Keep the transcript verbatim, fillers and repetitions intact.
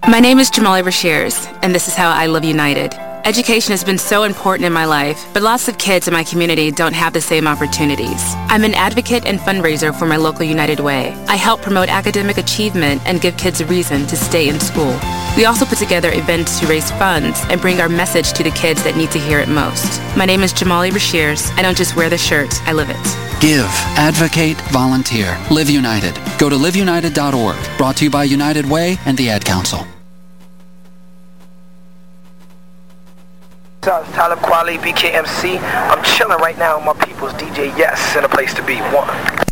My name is Jamali Rasheers, and this is how I Live United. Education has been so important in my life, but lots of kids in my community don't have the same opportunities. I'm an advocate and fundraiser for my local United Way. I help promote academic achievement and give kids a reason to stay in school. We also put together events to raise funds and bring our message to the kids that need to hear it most. My name is Jamali Rasheers. I don't just wear the shirt, I live it. Give, advocate, volunteer. Live United. Go to live united dot org. Brought to you by United Way and the Ad Council. Talib Kweli, B K M C. I'm chilling right now with my people's D J Yes, and a place to be. One.